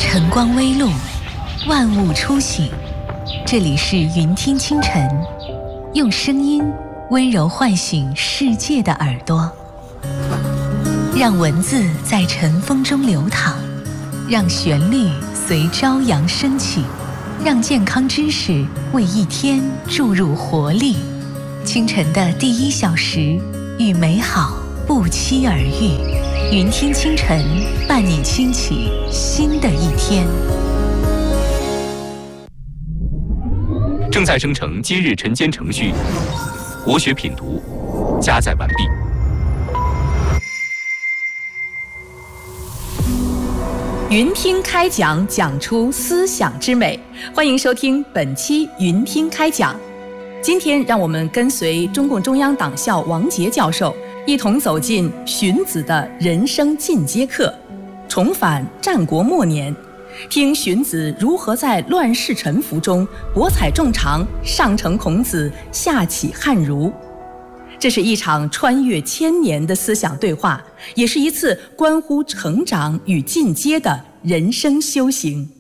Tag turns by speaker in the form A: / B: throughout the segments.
A: 晨光微露，万物初醒。这里是云听清晨，用声音温柔唤醒世界的耳朵，让文字在晨风中流淌，让旋律随朝阳升起，让健康知识为一天注入活力。清晨的第1小时，与美好不期而遇。云听清晨，伴你轻启新的一天。
B: 正在生成今日晨间程序，国学品读加载完毕。
C: 云听开讲，讲出思想之美。欢迎收听本期云听开讲。今天让我们跟随中共中央党校王杰教授，一同走进荀子的人生进阶课，重返战国末年，听荀子如何在乱世沉浮中博采众长，上承孔子，下启汉儒。这是一场穿越千年的思想对话，也是一次关乎成长与进阶的人生修行。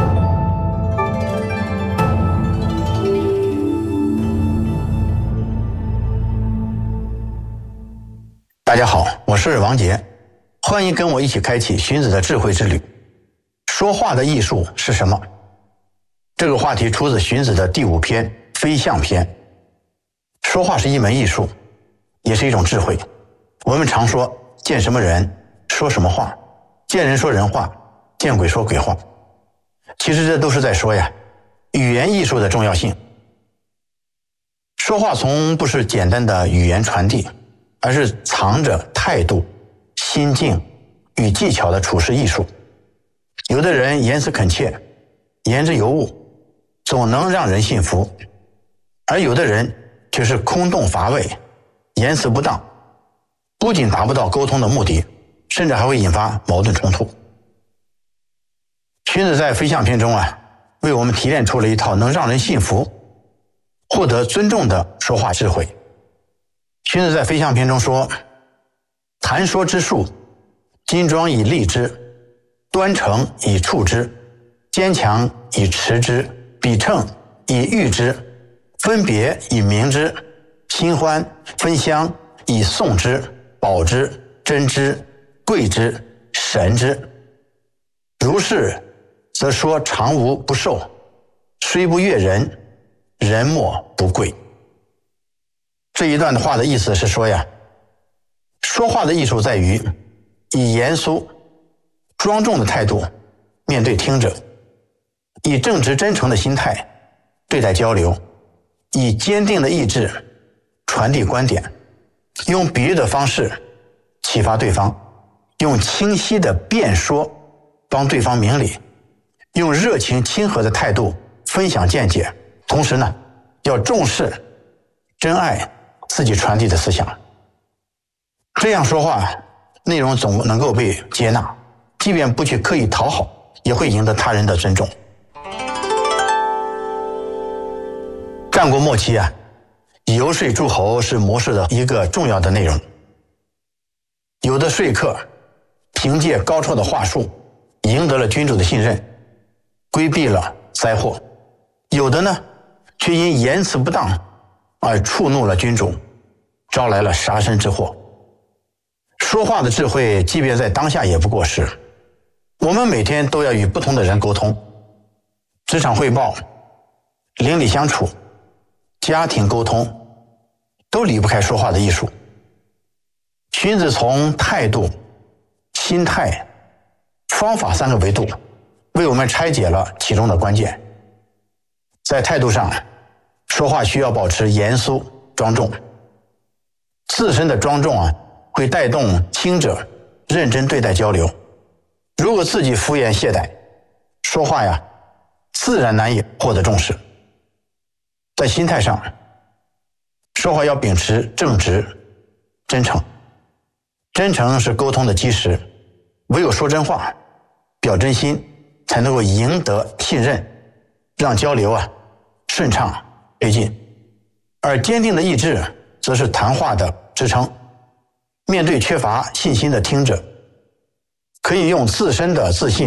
D: 大家好，我是王杰，欢迎跟我一起开启荀子的智慧之旅。说话的艺术是什么？这个话题出自荀子的第5篇《非象篇》。说话是一门艺术，也是一种智慧。我们常说见什么人说什么话，见人说人话，见鬼说鬼话。其实这都是在说呀，语言艺术的重要性。说话从不是简单的语言传递，而是藏着态度、心境与技巧的处事艺术。有的人言辞恳切，言之有物，总能让人信服；而有的人却是空洞乏味，言辞不当，不仅达不到沟通的目的，甚至还会引发矛盾冲突。荀子在《非象篇》中为我们提炼出了一套能让人信服、获得尊重的说话智慧。荀子在《非象篇》中说：“谈说之术，金庄以立之，端诚以处之，坚强以持之，比称以喻之，分别以明之，新欢分香以颂之，保之，珍之，贵之，神之。如是，则说常无不受，虽不悦人，人莫不贵。”这一段的话的意思是说呀，说话的艺术在于以严肃、庄重的态度面对听者，以正直真诚的心态对待交流，以坚定的意志传递观点，用比喻的方式启发对方，用清晰的辩说帮对方明理，用热情亲和的态度分享见解，同时呢，要重视珍爱自己传递的思想。这样说话，内容总能够被接纳，即便不去刻意讨好，也会赢得他人的尊重。战国末期游说诸侯是谋士的一个重要的内容。有的说客凭借高超的话术赢得了君主的信任，规避了灾祸；有的呢，却因言辞不当而触怒了君主，招来了杀身之祸。说话的智慧，即便在当下也不过时。我们每天都要与不同的人沟通，职场汇报、邻里相处、家庭沟通，都离不开说话的艺术。荀子从态度、心态、方法3个维度，为我们拆解了其中的关键。在态度上，说话需要保持严肃庄重，自身的庄重会带动听者认真对待交流。如果自己敷衍懈怠，说话自然难以获得重视。在心态上，说话要秉持正直、真诚。真诚是沟通的基石，唯有说真话、表真心，才能够赢得信任，让交流顺畅推进。而坚定的意志则是谈话的支撑。面对缺乏信心的听者，可以用自身的自信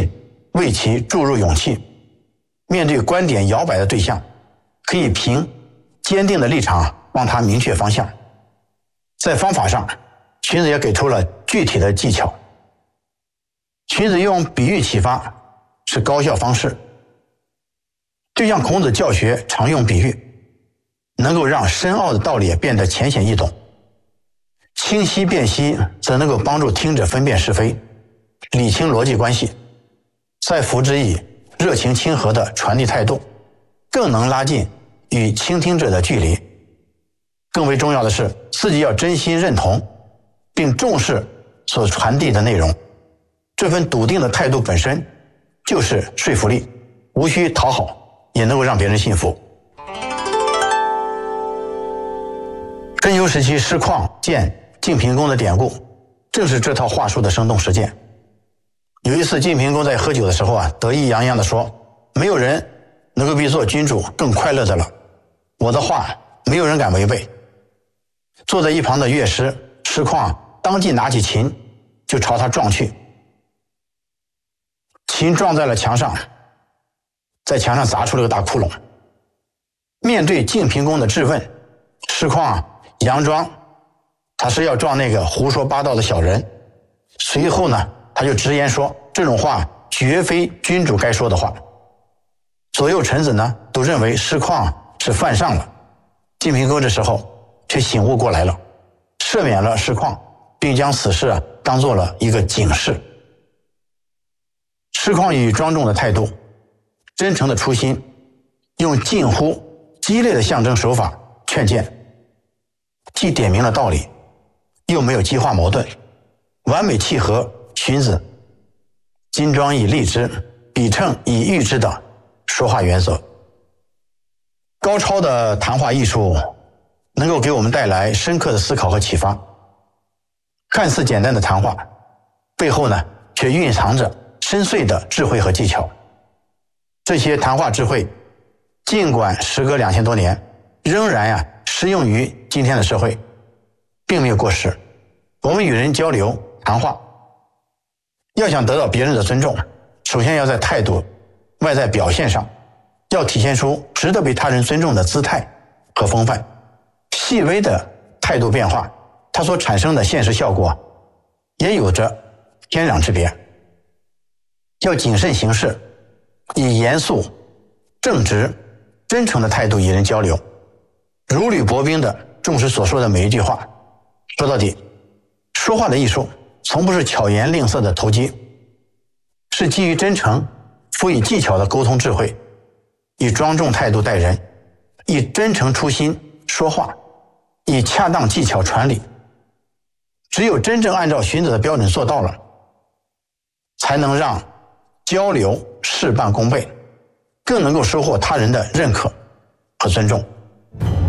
D: 为其注入勇气。面对观点摇摆的对象，可以凭坚定的立场帮他明确方向。在方法上，荀子也给出了具体的技巧。荀子用比喻启发是高效方式，就像孔子教学常用比喻，能够让深奥的道理变得浅显易懂。清晰辨析则能够帮助听者分辨是非，理清逻辑关系，再辅之以热情亲和的传递态度，更能拉近与倾听者的距离。更为重要的是，自己要真心认同并重视所传递的内容，这份笃定的态度本身就是说服力，无需讨好也能够让别人信服。春秋时期师旷见晋平公的典故，正是这套话术的生动实践。有一次晋平公在喝酒的时候得意洋洋地说，没有人能够比做君主更快乐的了，我的话没有人敢违背。坐在一旁的乐师师旷当即拿起琴就朝他撞去，琴撞在了墙上，在墙上砸出了个大窟窿。面对晋平公的质问，师旷佯装他是要撞那个胡说八道的小人，随后呢他就直言说，这种话绝非君主该说的话。左右臣子呢都认为师旷是犯上了，晋平公这时候却醒悟过来了，赦免了师旷，并将此事当做了一个警示。师旷以庄重的态度、真诚的初心，用近乎激烈的象征手法劝谏，既点明了道理，又没有激化矛盾，完美契合荀子金庄以立之，比称以喻之的说话原则。高超的谈话艺术能够给我们带来深刻的思考和启发。看似简单的谈话，背后呢却蕴藏着深邃的智慧和技巧。这些谈话智慧尽管时隔2000多年，仍然适用于今天的社会，并没有过时。我们与人交流谈话，要想得到别人的尊重，首先要在态度、外在表现上要体现出值得被他人尊重的姿态和风范。细微的态度变化，它所产生的现实效果也有着天壤之别。要谨慎行事，以严肃、正直、真诚的态度与人交流，如履薄冰的重视所说的每一句话。说到底，说话的艺术从不是巧言令色的投机，是基于真诚、赋予技巧的沟通智慧，以庄重态度待人，以真诚初心说话，以恰当技巧传理。只有真正按照荀子的标准做到了，才能让交流事半功倍，更能够收获他人的认可和尊重。